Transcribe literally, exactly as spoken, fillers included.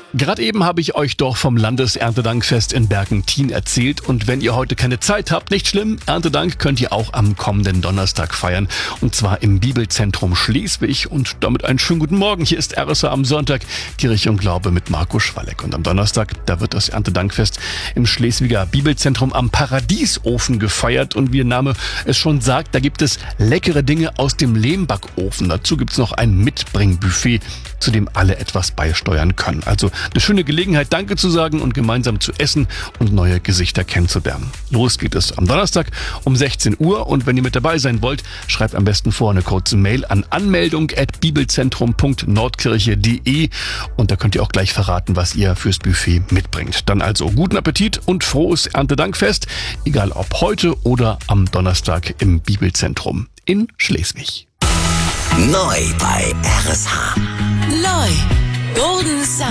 Gerade eben habe ich euch doch vom Landeserntedankfest in Bergentin erzählt und wenn ihr heute keine Zeit habt, nicht schlimm, Erntedank könnt ihr auch am kommenden Donnerstag feiern und zwar im Bibelzentrum Schleswig und damit einen schönen guten Morgen. Hier ist R S A am Sonntag, Kirche und Glaube mit Marco Schwalleck und am Donnerstag, da wird das Erntedankfest im Schleswiger Bibelzentrum am Paradiesofen gefeiert und wie der Name es schon sagt, da gibt es leckere Dinge aus dem Lehmbackofen. Dazu gibt es noch ein Mitbringbuffet, zu dem alle etwas beisteuern können. Also eine schöne Gelegenheit, Danke zu sagen und gemeinsam zu essen und neue Gesichter kennenzulernen. Los geht es am Donnerstag um sechzehn Uhr und wenn ihr mit dabei sein wollt, schreibt am besten vor eine kurze Mail an anmeldung at bibelzentrum punkt nordkirche punkt de und da könnt ihr auch gleich verraten, was ihr fürs Buffet mitbringt. Dann also guten Appetit und frohes Erntedankfest, egal ob heute oder am Donnerstag im Bibelzentrum in Schleswig. Neu bei R S H. Neu. Golden Sound.